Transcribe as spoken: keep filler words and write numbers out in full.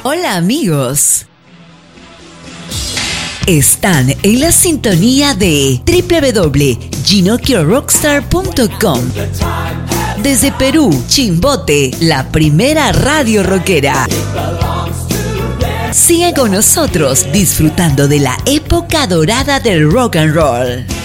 Hola amigos. Están en la sintonía de doble u doble u doble punto ginocchio rockstar punto com. Desde Perú, Chimbote, la primera radio rockera. Sigue con nosotros disfrutando de la época dorada del rock and roll.